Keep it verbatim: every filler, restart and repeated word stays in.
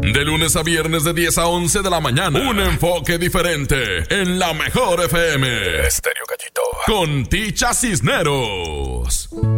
De lunes a viernes de diez a once de la mañana. Un enfoque diferente en la mejor F M. Estéreo Gallito. Con Ticha Cisneros.